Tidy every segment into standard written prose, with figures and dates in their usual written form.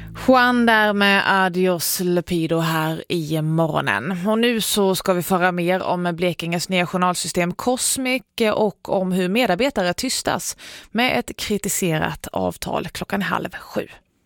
Juan där med Adios Lepido här i morgonen. Och nu så ska vi föra mer om Blekinges nya journalsystem Cosmic och om hur medarbetare tystas med ett kritiserat avtal 6:30.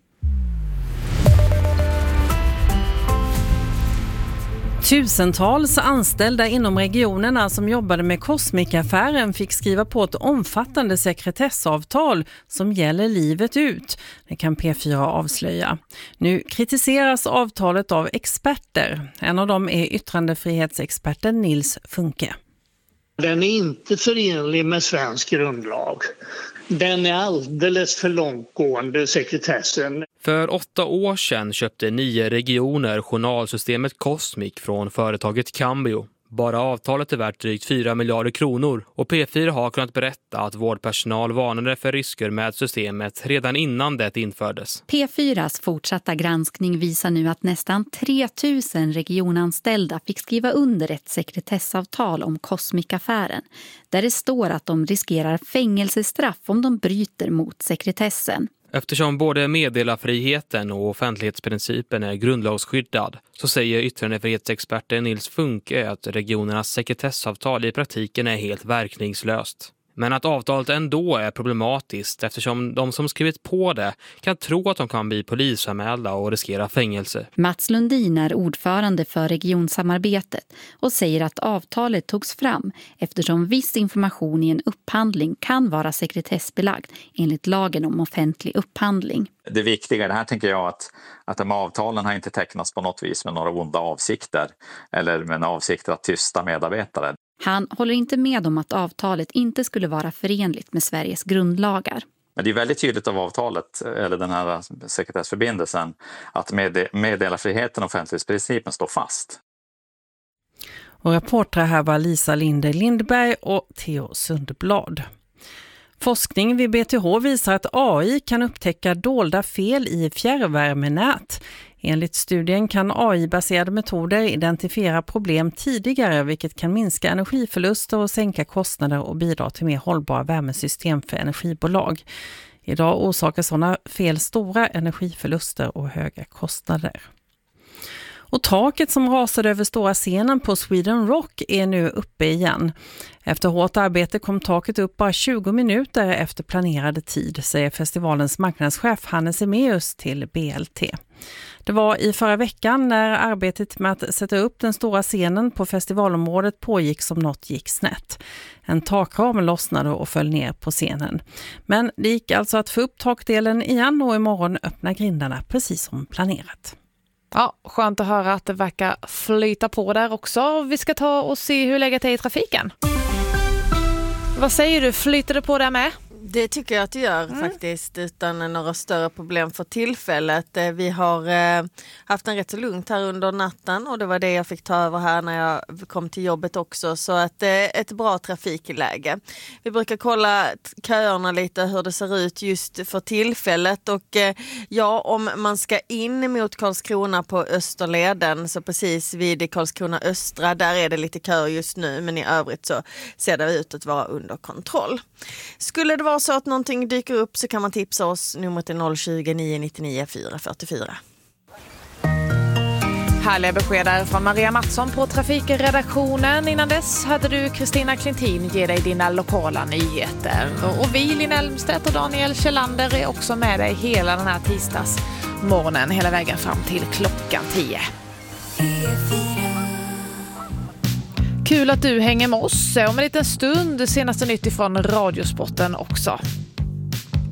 Tusentals anställda inom regionerna som jobbade med Cosmic-affären fick skriva på ett omfattande sekretessavtal som gäller livet ut. Det kan P4 avslöja. Nu kritiseras avtalet av experter. En av dem är yttrandefrihetsexperten Nils Funke. Den är inte förenlig med svensk grundlag. Den är alldeles för långtgående, sekretessen. För 8 år sedan köpte 9 regioner journalsystemet Cosmic från företaget Cambio. Bara avtalet är värt drygt 4 miljarder kronor och P4 har kunnat berätta att vårdpersonal varnade för risker med systemet redan innan det infördes. P4s fortsatta granskning visar nu att nästan 3000 regionanställda fick skriva under ett sekretessavtal om Cosmic-affären, där det står att de riskerar fängelsestraff om de bryter mot sekretessen. Eftersom både meddelarfriheten och offentlighetsprincipen är grundlagsskyddad så säger yttrandefrihetsexperten Nils Funke att regionernas sekretessavtal i praktiken är helt verkningslöst. Men att avtalet ändå är problematiskt eftersom de som skrivit på det kan tro att de kan bli polisanmälda och riskera fängelse. Mats Lundin är ordförande för regionsamarbetet och säger att avtalet togs fram eftersom viss information i en upphandling kan vara sekretessbelagd enligt lagen om offentlig upphandling. Det viktiga i det här tänker jag att de avtalen har inte tecknats på något vis med några onda avsikter eller med en avsikt att tysta medarbetare. Han håller inte med om att avtalet inte skulle vara förenligt med Sveriges grundlagar. Men det är väldigt tydligt av avtalet, eller den här sekretessförbindelsen, att meddelarfriheten och offentlighetsprincipen står fast. Och reportrar här var Lisa Linde Lindberg och Theo Sundblad. Forskning vid BTH visar att AI kan upptäcka dolda fel i fjärrvärmenät. Enligt studien kan AI-baserade metoder identifiera problem tidigare, vilket kan minska energiförluster och sänka kostnader och bidra till mer hållbara värmesystem för energibolag. Idag orsakar sådana fel stora energiförluster och höga kostnader. Och taket som rasade över stora scenen på Sweden Rock är nu uppe igen. Efter hårt arbete kom taket upp bara 20 minuter efter planerad tid, säger festivalens marknadschef Hannes Emeus till BLT. Det var i förra veckan när arbetet med att sätta upp den stora scenen på festivalområdet pågick som något gick snett. En takram lossnade och föll ner på scenen. Men det gick alltså att få upp takdelen igen och imorgon öppna grindarna precis som planerat. Ja, skönt att höra att det verkar flyta på där också. Vi ska ta och se hur läget är i trafiken. Vad säger du? Flyter det på där med? Det tycker jag att det gör faktiskt, utan några större problem för tillfället. Vi har haft en rätt så lugnt här under natten och det var det jag fick ta över här när jag kom till jobbet också. Så att ett bra trafikläge. Vi brukar kolla köerna lite hur det ser ut just för tillfället och om man ska in mot Karlskrona på Österleden, så precis vid Karlskrona Östra, där är det lite köer just nu, men i övrigt så ser det ut att vara under kontroll. Skulle det vara så att någonting dyker upp så kan man tipsa oss. Numret är 020 999 444. Härliga besked där från Maria Mattsson på trafikredaktionen. Innan dess hade du Kristina Klintin ge dig dina lokala nyheter. Och vi, Linn Elmstedt och Daniel Kjellander, är också med dig hela den här tisdagsmorgonen, hela vägen fram till 10:00. Kul att du hänger med oss. Om en liten stund senaste nytt ifrån Radiosporten också.